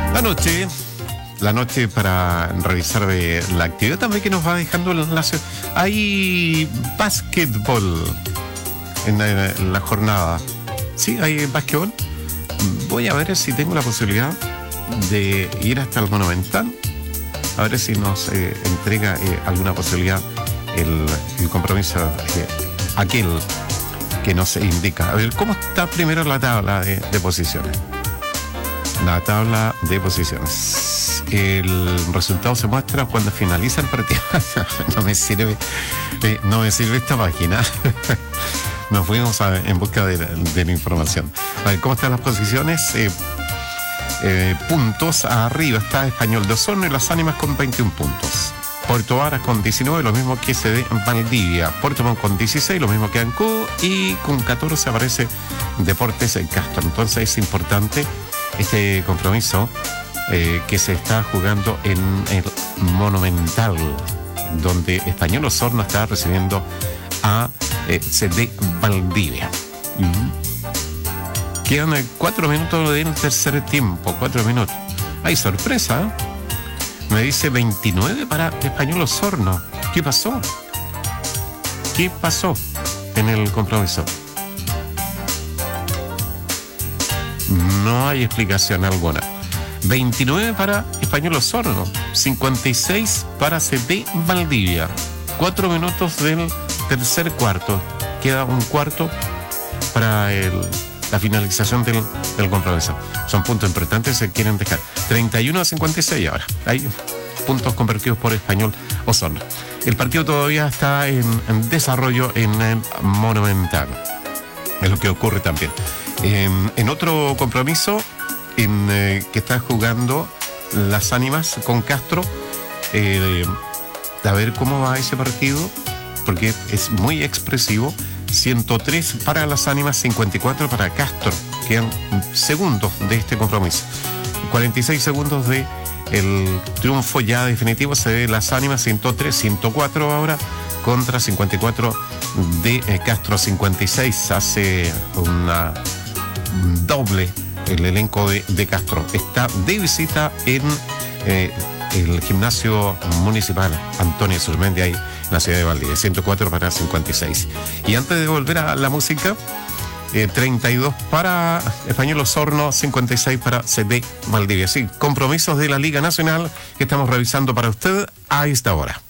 La noche para revisar la actividad también que nos va dejando el enlace. Hay básquetbol en la jornada. Sí, hay básquetbol. Voy a ver si tengo la posibilidad de ir hasta el Monumental, a ver si nos entrega alguna posibilidad el compromiso aquel que nos indica. A ver, ¿cómo está primero la tabla de posiciones? La tabla de posiciones. El resultado se muestra cuando finaliza el partido. No me sirve esta página. Nos fuimos en busca de la información. A ver, ¿cómo están las posiciones? Puntos arriba está Español de Osorno y Las Ánimas con 21 puntos. Puerto Varas con 19, lo mismo que CD Valdivia. Puerto Montt con 16, lo mismo que Ancud. Y con 14 aparece Deportes Castro. Entonces es importante este compromiso que se está jugando en el Monumental, donde Español Osorno está recibiendo a CD Valdivia. Quedan 4 minutos del tercer tiempo, 4 minutos. Hay sorpresa, ¿eh? Me dice 29 para Español Osorno. ¿Qué pasó? ¿Qué pasó en el compromiso? No hay explicación alguna. 29 para Español Osorno, 56 para CD Valdivia. 4 minutos del tercer cuarto. Queda un cuarto para la finalización del compromiso. Son puntos importantes, se quieren dejar. 31 a 56 ahora. Hay puntos convertidos por Español Osorno. El partido todavía está en desarrollo en el Monumental. Es lo que ocurre también. En otro compromiso que está jugando Las Ánimas con Castro, a ver cómo va ese partido, porque es muy expresivo. 103 para Las Ánimas, 54 para Castro. Quedan segundos de este compromiso. 46 segundos de el triunfo ya definitivo. Se ve Las Ánimas 103, 104 ahora contra 54 de Castro. 56 hace una doble el elenco de Castro. Está de visita en el gimnasio municipal Antonio Surmendi, ahí en la ciudad de Valdivia. 104 para 56. Y antes de volver a la música, 32 para Español Osorno, 56 para CD Valdivia. Sí, compromisos de la Liga Nacional que estamos revisando para usted a esta hora.